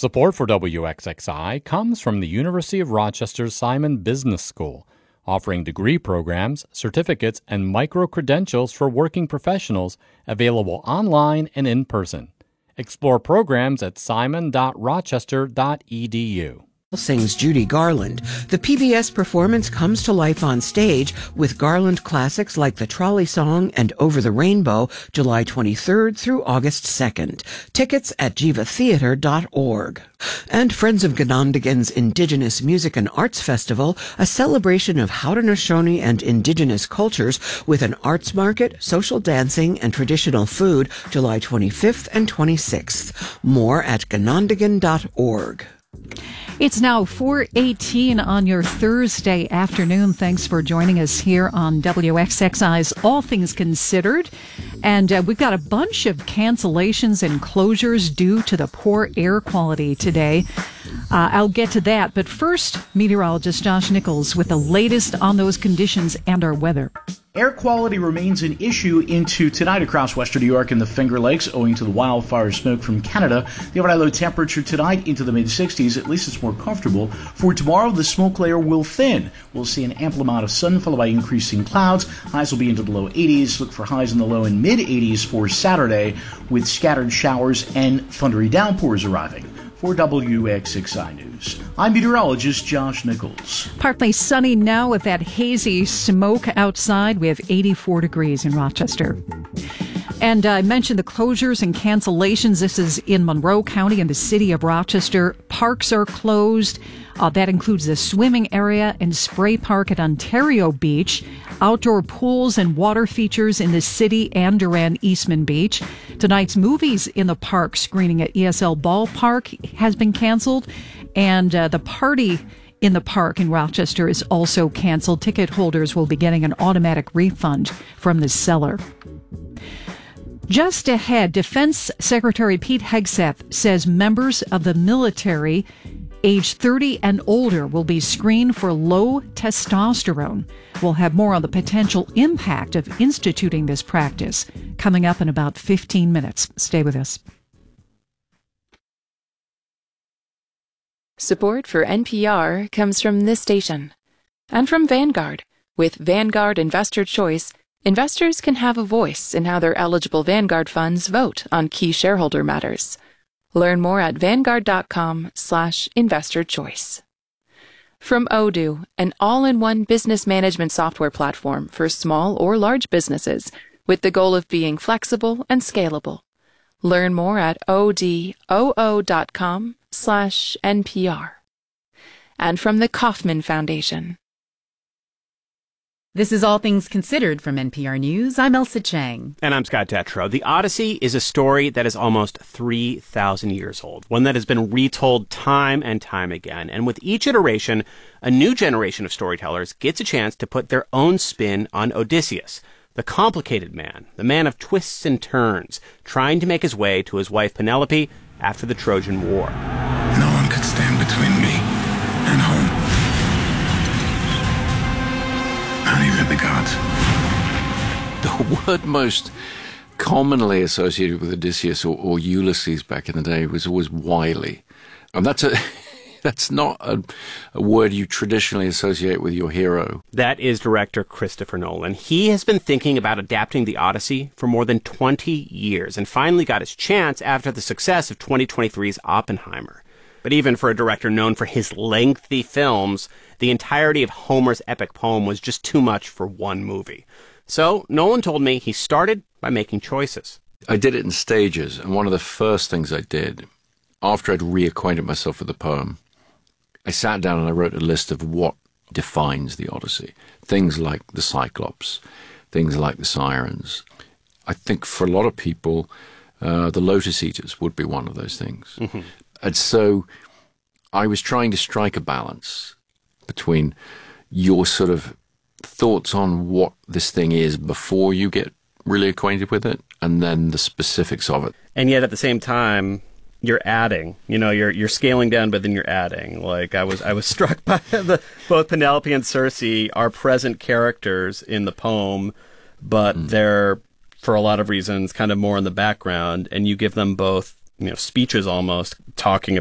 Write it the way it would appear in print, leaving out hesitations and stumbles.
Support for WXXI comes from the University of Rochester's Simon Business School, offering degree programs, certificates, and micro-credentials for working professionals available online and in person. Explore programs at simon.rochester.edu. Sings Judy Garland. The PBS performance comes to life on stage with Garland classics like The Trolley Song and Over the Rainbow, July 23rd through August 2nd. Tickets at jivatheater.org. And Friends of Ganondigan's Indigenous Music and Arts Festival, a celebration of Haudenosaunee and Indigenous cultures with an arts market, social dancing, and traditional food, July 25th and 26th. More at ganondigan.org. It's now 4:18 on your Thursday afternoon. Thanks for joining us here on WXXI's All Things Considered. And we've got a bunch of cancellations and closures due to the poor air quality today. I'll get to that. But first, meteorologist Josh Nichols with the latest on those conditions and our weather. Air quality remains an issue into tonight across western New York and the Finger Lakes owing to the wildfire smoke from Canada. The overnight low temperature tonight into the mid-60s. At least it's more comfortable. For tomorrow, the smoke layer will thin. We'll see an ample amount of sun followed by increasing clouds. Highs will be into the low 80s. Look for highs in the low and mid-80s for Saturday with scattered showers and thundery downpours arriving. For WXXI News, I'm meteorologist Josh Nichols. Partly sunny now with that hazy smoke outside. We have 84 degrees in Rochester. And I mentioned the closures and cancellations. This is in Monroe County and the city of Rochester. Parks are closed. That includes the swimming area and spray park at Ontario Beach, outdoor pools and water features in the city and Duran Eastman Beach. Tonight's movies in the park screening at ESL Ballpark has been canceled, and the party in the park in Rochester is also canceled. Ticket holders will be getting an automatic refund from the seller. Just ahead, Defense Secretary Pete Hegseth says members of the military age 30 and older will be screened for low testosterone. We'll have more on the potential impact of instituting this practice coming up in about 15 minutes. Stay with us. Support for NPR comes from this station and from Vanguard. With Vanguard Investor Choice, investors can have a voice in how their eligible Vanguard funds vote on key shareholder matters. Learn more at vanguard.com/investorchoice. From Odoo, an all-in-one business management software platform for small or large businesses with the goal of being flexible and scalable. Learn more at odoo.com/NPR. And from the Kauffman Foundation. This is All Things Considered from NPR News. I'm Elsa Chang. And I'm Scott Detrow. The Odyssey is a story that is almost 3,000 years old, one that has been retold time and time again. And with each iteration, a new generation of storytellers gets a chance to put their own spin on Odysseus, the complicated man, the man of twists and turns, trying to make his way to his wife Penelope after the Trojan War. No one could stand between me and home. Not even the gods. The word most commonly associated with Odysseus or Ulysses back in the day was always wily. And that's not a word you traditionally associate with your hero. That is director Christopher Nolan. He has been thinking about adapting the Odyssey for more than 20 years and finally got his chance after the success of 2023's Oppenheimer. But even for a director known for his lengthy films, the entirety of Homer's epic poem was just too much for one movie. So Nolan told me he started by making choices. I did it in stages, and one of the first things I did, after I'd reacquainted myself with the poem, I sat down and I wrote a list of what defines the Odyssey. Things like the Cyclops, things like the Sirens. I think for a lot of people, the Lotus Eaters would be one of those things. Mm-hmm. And so I was trying to strike a balance between your sort of thoughts on what this thing is before you get really acquainted with it, and then the specifics of it. And yet at the same time, you're adding, you're scaling down, but then you're adding. Like I was struck by both Penelope and Circe are present characters in the poem, but they're, for a lot of reasons, kind of more in the background, and you give them both, speeches almost talking